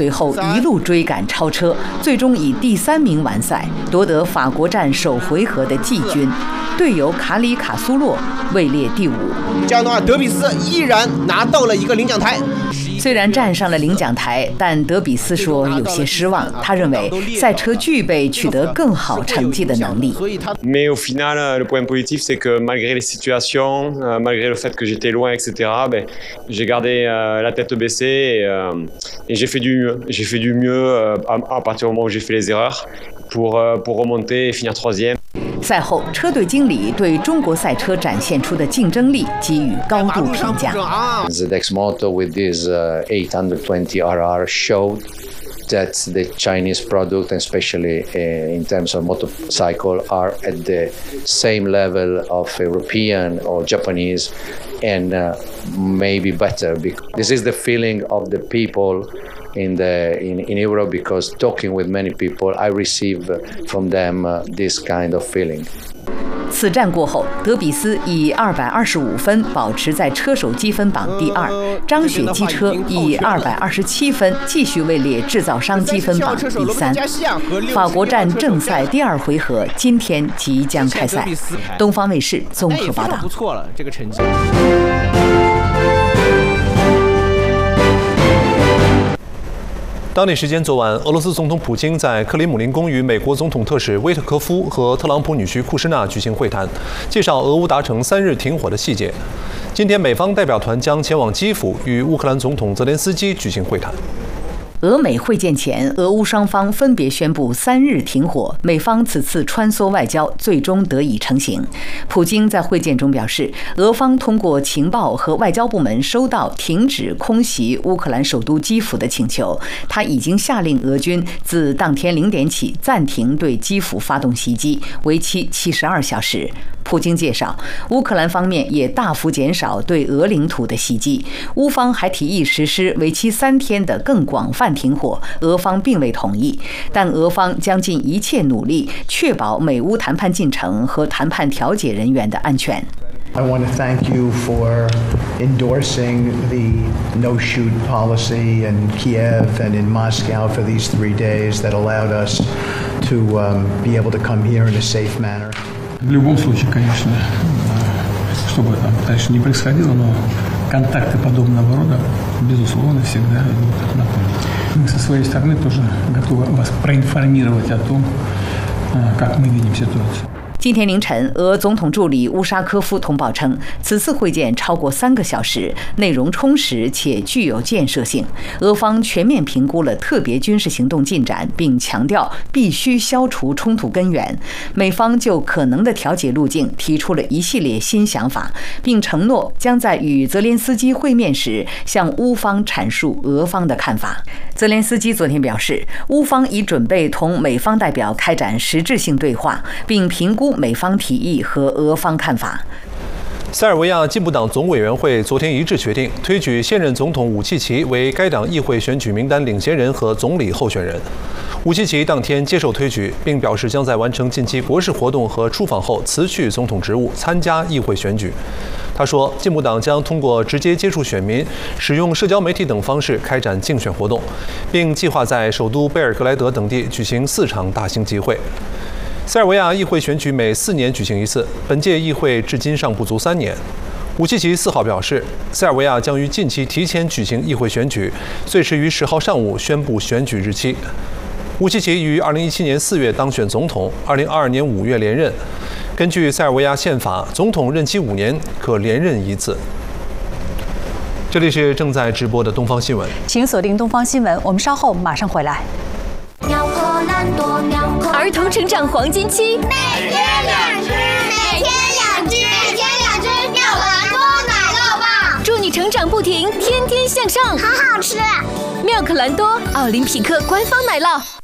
随后一路追赶超车，最终以第3名完赛，夺得法国站首回合的季军。队友卡里卡苏洛位列第5。 这样的话，德比斯依然拿到了一个领奖台。 虽然站上了领奖台，但德比斯说有些失望。他认为赛车具备取得更好成绩的能力。 Mais au final, le point positif, c'est que malgré les situations, malgré le fait que j'étais loin, etc., j'ai gardé la tête baissée et j'ai fait du mieux. J'ai fait du mieux à partir du moment où j'ai fait les erreurs pour remonter et finir 3e。 赛后，车队经理对中国赛车展现出的竞争力给予高度评价。 The Dexmoto with this 820RR showed that the Chinese product, especially in terms of motorcycle, are at the same level of European or Japanese, and maybe better. Because this is the feeling of the people in Europe, because talking with many people, I receive from them this kind of feeling. 此战过后，德比斯以225分保持在车手积分榜第2，张雪机车以227分继续位列制造商积分榜第3。法国站正赛第2回合今天即将开赛。东方卫视综合报道。 不错了，这个成绩。 当地时间昨晚，俄罗斯总统普京在克里姆林宫与美国总统特使威特科夫和特朗普女婿库什纳举行会谈，介绍俄乌达成3日停火的细节。今天，美方代表团将前往基辅与乌克兰总统泽连斯基举行会谈。 俄美会见前，俄乌双方分别宣布3日停火，美方此次穿梭外交最终得以成型。普京在会见中表示，俄方通过情报和外交部门收到停止空袭乌克兰首都基辅的请求，他已经下令俄军自当天0点起暂停对基辅发动袭击，为期72小时。普京介绍，乌克兰方面也大幅减少对俄领土的袭击，乌方还提议实施为期3天的更广泛停火，俄方并未同意，但俄方将尽一切努力确保美乌谈判进程和谈判调解人员的安全。 I want to thank you for endorsing the no-shoot policy in Kiev and in Moscow for these 3 days that allowed us to be able to come here in a safe manner. В любом случае, конечно, что бы там дальше не происходило, но контакты подобного рода, безусловно, всегда идут на пользу. Мы со своей стороны тоже готовы вас проинформировать о том, как мы видим ситуацию. 今天凌晨，俄总统助理乌沙科夫通报称，此次会见超过3个小时，内容充实且具有建设性。俄方全面评估了特别军事行动进展，并强调必须消除冲突根源。美方就可能的调解路径提出了一系列新想法，并承诺将在与泽连斯基会面时向乌方阐述俄方的看法。泽连斯基昨天表示，乌方已准备同美方代表开展实质性对话，并评估美方提议和俄方看法。 塞尔维亚进步党总委员会昨天一致决定推举现任总统武契奇为该党议会选举名单领衔人和总理候选人。武契奇当天接受推举，并表示将在完成近期国事活动和出访后辞去总统职务，参加议会选举。他说，进步党将通过直接接触选民、使用社交媒体等方式开展竞选活动，并计划在首都贝尔格莱德等地举行4场大型集会。塞尔维亚议会选举每4年举行一次，本届议会至今尚不足3年。武契奇4号表示，塞尔维亚将于近期提前举行议会选举，最迟于10号上午宣布选举日期。武契奇于2017年4月当选总统，2022年5月连任。根据塞尔维亚宪法，总统任期5年，可连任1次。这里是正在直播的东方新闻， 请锁定东方新闻，我们稍后马上回来。 儿童成长黄金期， 每天2只，每天2只，每天2只妙可蓝多奶酪棒， 祝你成长不停，天天向上， 好好吃。 妙可蓝多，奥林匹克官方奶酪。